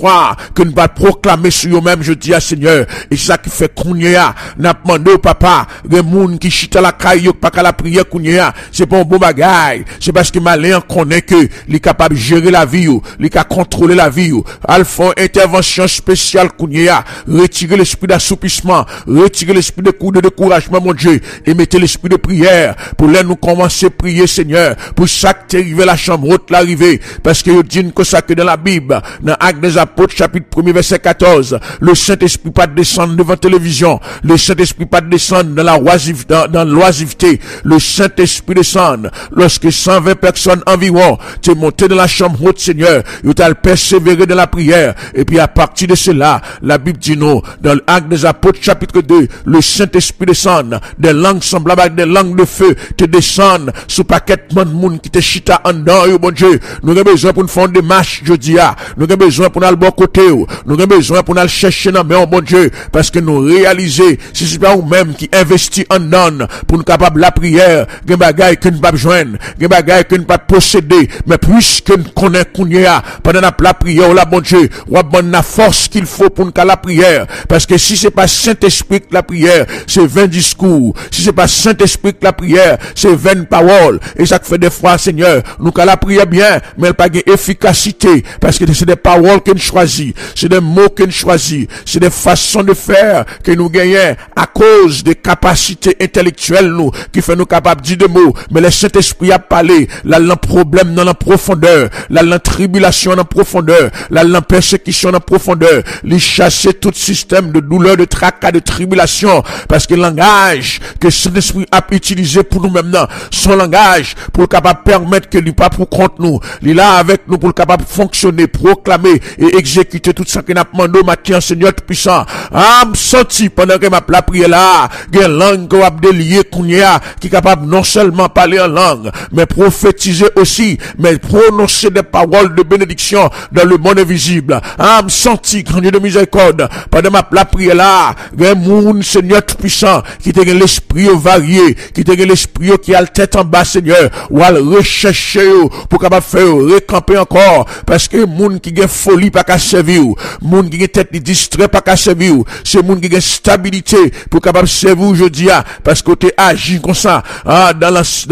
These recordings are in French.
victoire que nous va proclamer sur nous-mêmes, je dis à Seigneur. Et c'est ça qui fait qu'on y a. N'a demandé au papa, les moun qui chita la caille, pas qu'à la prière qu'on y a. C'est pas un bon bagage. C'est parce que malin connaît que, il est capable de gérer la vie, il est capable de contrôler la vie. Alpha, intervention spéciale qu'on y a. Retirer l'esprit d'assoupissement, retirer l'esprit de coup de découragement, mon Dieu, et mettez l'esprit de prière pour là nous commencer à prier, Seigneur, pour chaque arrivé la chambre haute l'arrivée, parce que vous dites que ça que dans la Bible, dans Actes des Apôtres, chapitre 1er, verset 14, le Saint-Esprit pas descendre devant la télévision, le Saint-Esprit pas descendre dans l'oisiveté, le Saint-Esprit descend lorsque 120 personnes environ, tu es monté dans la chambre haute, Seigneur, vous t'as persévéré dans la prière, et puis à partir de cela, la Bible dit nous, dans l'Acte des Apôtres, chapitre 2, le Saint-Esprit descend, des langues semblables avec des langues de feu, te descendent sous paquetement de monde qui te chita en dedans, bon Dieu. Nous avons besoin pour nous faire des marches, je dis, nous avons besoin pour nous aller bon côté, nous avons besoin pour nous aller chercher dans mais bon Dieu, parce que nous réaliser, si c'est pas nous-mêmes qui investit en dedans, pour nous capables la prière, des bagailles que nous pas joindre, des bagailles que nous pas posséder, mais puisque nous connaissons qu'on y a, pendant la prière, là, bon Dieu, on a la force qu'il faut pour nous la prière, parce que si c'est pas Saint-Esprit que la prière, c'est 20 discours, si c'est pas Saint-Esprit que la prière, c'est 20 paroles, et ça fait des fois, Seigneur, nous qu'à la prière bien, mais elle pas d'efficacité, parce que c'est des paroles que nous choisissons, c'est des mots que nous choisissons, c'est des façons de faire que nous gagnons à cause des capacités intellectuelles, nous, qui fait nous capables de dire des mots, mais le Saint-Esprit a parlé, là, l'un problème dans la profondeur, là, l'un tribulation dans la profondeur, là, l'un persécution dans la profondeur, les chasser tout système de douleur, de tracas, de tribulation, parce que le langage que Saint-Esprit a utilisé pour nous maintenant, son langage pour capable permettre que lui pas pour contre nous, il est là avec nous pour capable fonctionner, proclamer et exécuter tout ça que n'a demandé au matin, Seigneur tout puissant. Ah, me senti pendant que m'a la prière là, une langue qu'on a délié qu'on y a, qui est capable non seulement parler en langue, mais prophétiser aussi, mais prononcer des paroles de bénédiction dans le monde invisible. Ah, me senti grand Dieu de miséricorde pendant la prière là, un monde, Seigneur tout puissant, qui te l'esprit varié, qui te l'esprit qui a la tête en bas, Seigneur, ou à le rechercher pour capable faire récamper encore, parce que monde qui a folie pas qu'à servir, monde qui a tête distrait pas qu'à servir, c'est monde qui a stabilité pour capable servir aujourd'hui, parce que tu agis comme ça, dans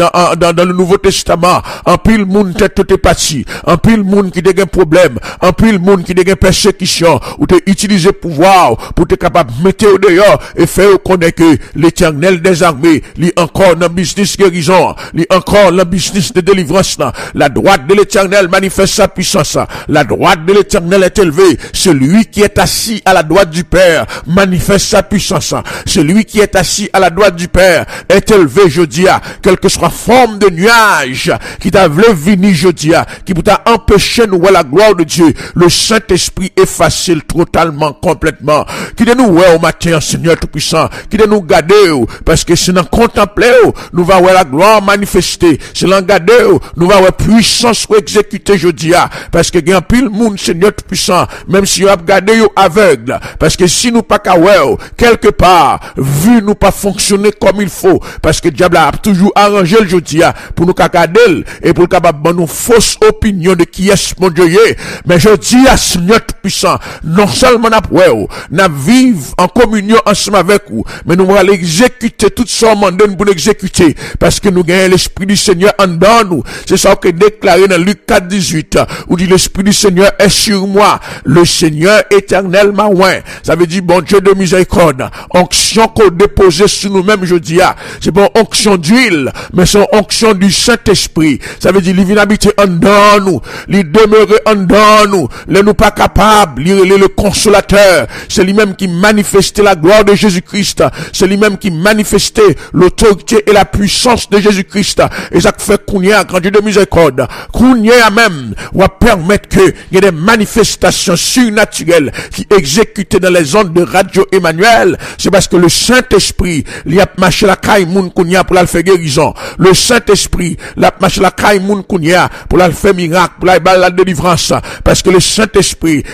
le Nouveau Testament, en pile monde tête tout est parti, en pile monde qui a un problème, en pile monde qui a une persécution, ou tu utiliser pouvoir pour te capable mettre au dehors et faire connaître que l'Éternel des armées, lui encore dans business guérison, lui encore dans business de délivrance, la droite de l'Éternel manifeste sa puissance, la droite de l'Éternel est élevée, celui qui est assis à la droite du Père manifeste sa puissance, celui qui est assis à la droite du Père est élevé, je dis, quelle que soit forme de nuage qui t'a voulu venir, je dis, qui t'a empêché nous voir la gloire de Dieu, le Saint-Esprit est facile totalement, complètement, qui de nous ouais au matin, Seigneur tout-puissant, qui de nous garder, parce que c'est dans contempler, nous va voir la gloire manifester, c'est dans garder, nous va voir puissance exécuter, je dis, parce que il y a pile monde, Seigneur tout-puissant, même si on a gardé aveugle, parce que si nous pas qu'à quelque part, vu nous pas fonctionner comme il faut, parce que le diable a toujours arrangé le jeudi, pour nous garder, et pour capable nous fausse opinion de qui est mon Dieu, mais je dis à Seigneur tout-puissant, non seulement n'a vivre en communion ensemble avec vous, mais nous allons exécuter tout ce qu'on demande pour l'exécuter, parce que nous gagnons l'Esprit du Seigneur en dedans nous. C'est ça que déclaré dans Luc 4, 18, où dit l'Esprit du Seigneur est sur moi, le Seigneur éternel m'a oint. Ça veut dire, bon Dieu de miséricorde, onction qu'on dépose sur nous-mêmes, je dis, c'est pas onction d'huile, mais c'est onction du Saint-Esprit. Ça veut dire, il vient habiter en dedans nous, il demeurer en dedans nous, il nous pas capable, il est le consolateur, c'est lui-même qui manifestait la gloire de Jésus-Christ, c'est lui-même qui manifestait l'autorité et la puissance de Jésus-Christ, et ça fait qu'on y a grand Dieu de miséricorde, qu'on y a même, on va permettre que il y ait des manifestations surnaturelles qui exécutées dans les ondes de Radio Emmanuel, c'est parce que le Saint-Esprit, il a marché la caille moun qu'on y a pour la faire guérison, le Saint-Esprit, il a marché la caille moun qu'on y a pour la faire miracle, pour la délivrance, parce que le Saint-Esprit,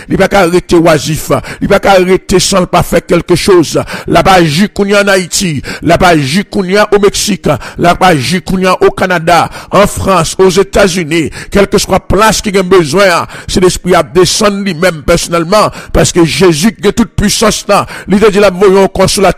il pas qu'à arrêter oisif, il pas qu'à arrêter sans pas faire quelque chose. Là-bas, Jikounia en Haïti, là-bas, Jikounia au Mexique, là-bas, Jikounia au Canada, en France, aux États-Unis, quelle que soit place qui a besoin, c'est l'esprit à descendre lui-même personnellement, parce que Jésus qui a toute puissance là, il a dit la voyons consolateur